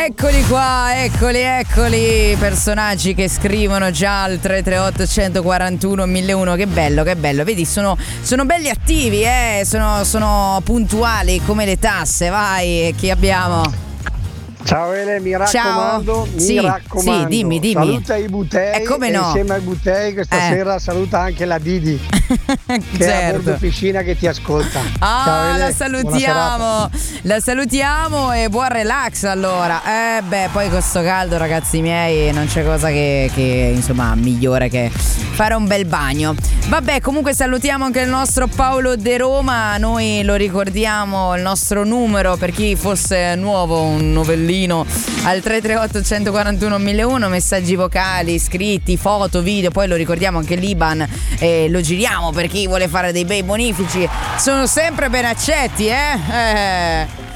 Eccoli qua, eccoli, personaggi che scrivono già al 338 141 1001. Che bello, vedi, sono belli attivi, sono puntuali come le tasse. Vai, chi abbiamo? Ciao Ele, mi raccomando, Sì, dimmi. Saluta i Butei, come no? Insieme ai Butei questa sera saluta anche la Didi che è a bordo piscina che ti ascolta. Ciao Ele, la salutiamo e buon relax allora. Poi con sto caldo, ragazzi miei, non c'è cosa che insomma migliore che fare un bel bagno. Vabbè, comunque salutiamo anche il nostro Paolo De Roma. Noi lo ricordiamo, il nostro numero per chi fosse nuovo, un novellino, al 338 141 1001, messaggi vocali, scritti, foto, video. Poi lo ricordiamo anche l'Iban, lo giriamo per chi vuole fare dei bei bonifici, sono sempre ben accetti.